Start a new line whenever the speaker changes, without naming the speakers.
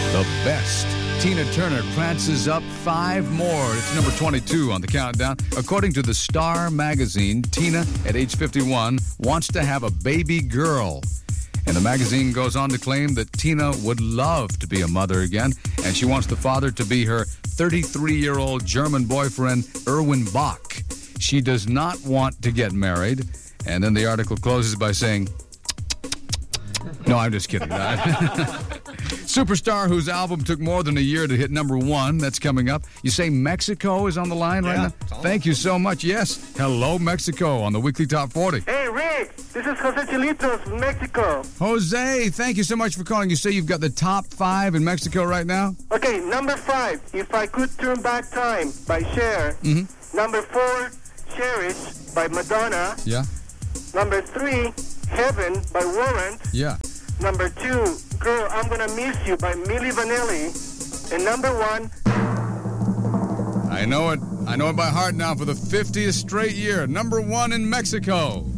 The best. Tina Turner prances up 5 more. It's number 22 on the countdown. According to the Star magazine, Tina, at age 51, wants to have a baby girl. And the magazine goes on to claim that Tina would love to be a mother again, and she wants the father to be her 33-year-old German boyfriend, Erwin Bach. She does not want to get married. And then the article closes by saying, no, I'm just kidding. Superstar whose album took more than a year to hit number 1. That's coming up. You say Mexico is on the line right now? Thank you so much. Yes. Hello, Mexico on the Weekly Top 40.
Hey, Rick. This is Jose Chilitos from Mexico.
Jose, thank you so much for calling. You say you've got the top 5 in Mexico right now?
Okay, number 5, If I Could Turn Back Time by Cher.
Mm-hmm.
Number 4, Cherish by Madonna.
Yeah.
Number 3, Heaven by Warrant.
Yeah.
Number 2, Girl, I'm Gonna Miss You by Milli Vanilli. And number 1...
I know it by heart now for the 50th straight year. Number 1 in Mexico.